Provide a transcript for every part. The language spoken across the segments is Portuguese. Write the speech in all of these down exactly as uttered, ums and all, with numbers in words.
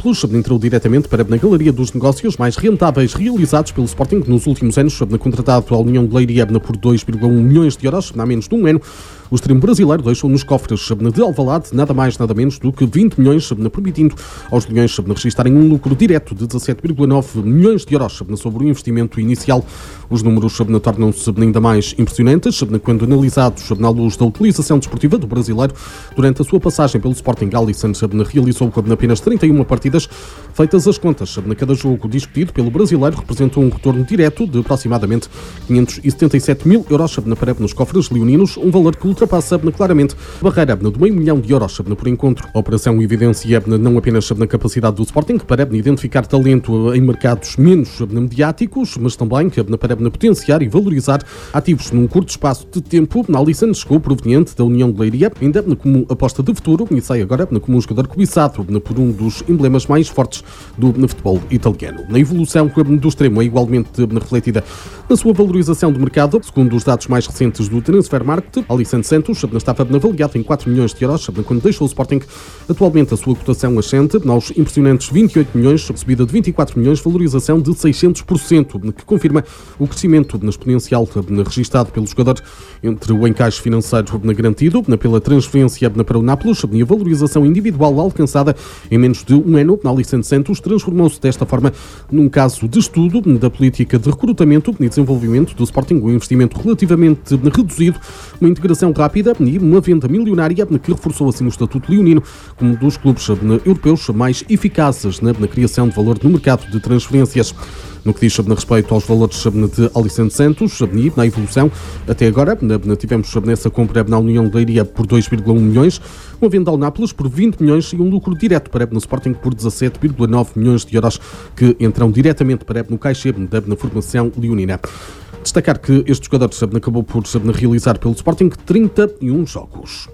Nápoles entrou diretamente para na galeria dos negócios mais rentáveis realizados pelo Sporting nos últimos anos, contratado à União de Leiria por dois vírgula um milhões de euros, há menos de um ano. O extremo brasileiro deixou nos cofres de Alvalade nada mais nada menos do que vinte milhões, permitindo aos leões registarem um lucro direto de dezassete vírgula nove milhões de euros sobre o investimento inicial. Os números tornam-se ainda mais impressionantes quando analisados na luz da utilização desportiva do brasileiro. Durante a sua passagem pelo Sporting, Alisson realizou apenas trinta e uma partidas. Feitas as contas, cada jogo discutido pelo brasileiro representou um retorno direto de aproximadamente quinhentos e setenta e sete mil euros para nos cofres leoninos, um valor que ultrapassa claramente a barreira de meio milhão de euros por encontro. A operação evidencia não apenas na capacidade do Sporting para identificar talento em mercados menos mediáticos, mas também para potenciar e valorizar ativos num curto espaço de tempo. Alisson chegou proveniente da União de Leiria, ainda como aposta de futuro, e sai agora como um jogador cobiçado por um dos emblemas mais fortes do futebol italiano. A evolução do extremo é igualmente refletida na sua valorização de mercado. Segundo os dados mais recentes do Transfermarkt, Alisson Santos estava avaliado em quatro milhões de euros quando deixou o Sporting. Atualmente a sua cotação ascende aos impressionantes vinte e oito milhões, subida de vinte e quatro milhões, valorização de seiscentos por cento, que confirma o crescimento exponencial registado pelo jogador entre o encaixe financeiro garantido pela transferência para o Nápoles e a valorização individual alcançada em menos de um ano. Alisson Santos transformou-se desta forma num caso de estudo da política de recrutamento e desenvolvimento do Sporting, um investimento relativamente reduzido, uma integração rápida e uma venda milionária que reforçou assim o estatuto leonino como um dos clubes europeus mais eficazes na criação de valor no mercado de transferências. No que diz a respeito aos valores de Alisson Santos e na evolução, até agora tivemos nessa compra na União de Leiria por dois vírgula um milhões, uma venda ao Nápoles por vinte milhões e um lucro direto para no Sporting por dezassete vírgula nove milhões de euros que entram diretamente para no caixa na formação leonina. Destacar que este jogador acabou por realizar pelo Sporting trinta e um jogos.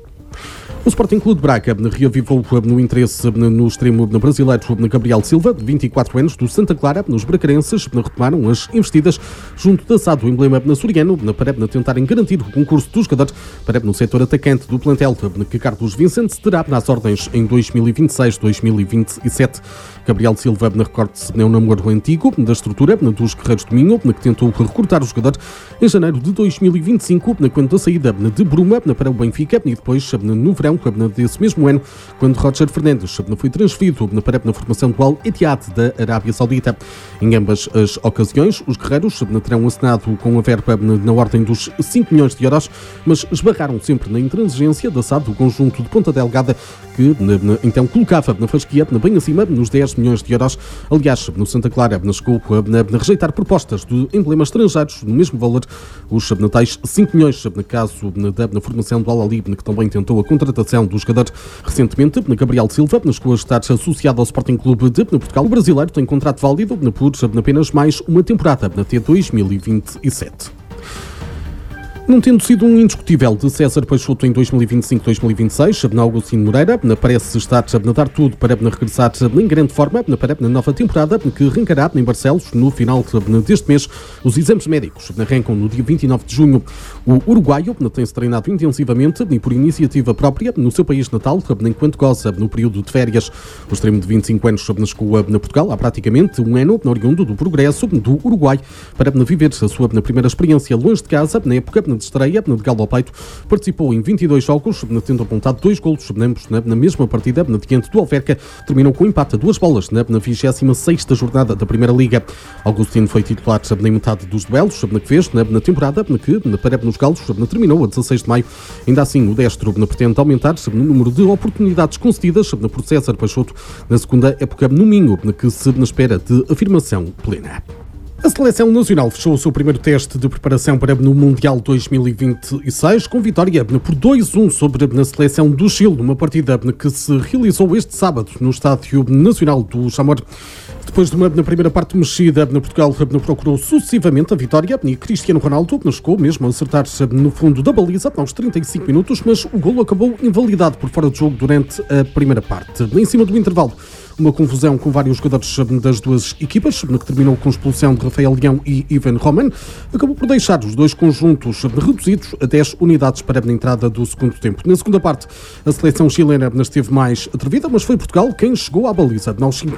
O Sporting Clube de Braga reavivou no interesse no extremo brasileiro Gabriel Silva, de vinte e quatro anos, do Santa Clara. Os bracarenses retomaram as investidas junto da S A D, o emblema açoriano, para tentarem garantir o concurso do jogador para no setor atacante do plantel que Carlos Vicente terá nas ordens em dois mil e vinte e seis dois mil e vinte e sete. Gabriel Silva, recorde-se, é um namoro antigo da estrutura dos Guerreiros do Minho, que tentou recrutar o jogador em janeiro de dois mil e vinte e cinco, quando a saída de Bruma para o Benfica, e depois no verão desse mesmo ano, quando Roger Fernandes foi transferido para a formação do Al-Ittihad da Arábia Saudita. Em ambas as ocasiões, os guerreiros terão assinado com a verba na ordem dos cinco milhões de euros, mas esbarraram sempre na intransigência da S A D, do conjunto de Ponta Delgada, que então colocava na fasquia bem acima nos dez milhões de euros. Aliás, no Santa Clara chegou a rejeitar propostas de emblemas estrangeiros no mesmo valor, os tais cinco milhões, no caso da formação do Al-Ali, que também tentou a contratação do jogador recentemente. Gabriel Silva chegou a estar associado ao Sporting Clube de Portugal. O brasileiro tem contrato válido por apenas mais uma temporada, até dois mil e vinte e sete. Não tendo sido um indiscutível de César Peixoto em dois mil e vinte e cinco dois mil e vinte e seis, Agostinho Moreira parece estar a dar tudo para regressar em grande forma para a nova temporada que arrancará em Barcelos no final deste mês. Os exames médicos arrancam no dia vinte e nove de junho. O uruguaio tem-se treinado intensivamente e por iniciativa própria no seu país natal, enquanto goza no período de férias. O extremo de vinte e cinco anos chegou na Portugal há praticamente um ano, oriundo do Progresso do Uruguai, para viver a sua primeira experiência longe de casa, na época de estreia de galo ao peito. Participou em vinte e dois jogos, tendo apontado dois golos, ambos na mesma partida, diante do Alverca. Terminou com empate a duas bolas na vigésima sexta jornada da Primeira Liga. Agostinho foi titular na metade dos duelos que fez na temporada, que para nos galos terminou a dezasseis de maio. Ainda assim, o destro pretende aumentar o número de oportunidades concedidas por César Peixoto na segunda época no Minho, que se na espera de afirmação plena. A Seleção Nacional fechou o seu primeiro teste de preparação para no Mundial dois mil e vinte e seis com vitória por dois a um sobre a Seleção do Chile, numa partida que se realizou este sábado no Estádio Nacional do Jamor. Depois de uma na primeira parte mexida, Portugal procurou sucessivamente a vitória e Cristiano Ronaldo chegou mesmo a acertar-se no fundo da baliza aos trinta e cinco minutos, mas o golo acabou invalidado por fora de jogo durante a primeira parte. Em cima do intervalo, uma confusão com vários jogadores das duas equipas, que terminou com a expulsão de Rafael Leão e Ivan Roman, acabou por deixar os dois conjuntos reduzidos a dez unidades para a entrada do segundo tempo. Na segunda parte, a seleção chilena esteve mais atrevida, mas foi Portugal quem chegou à baliza.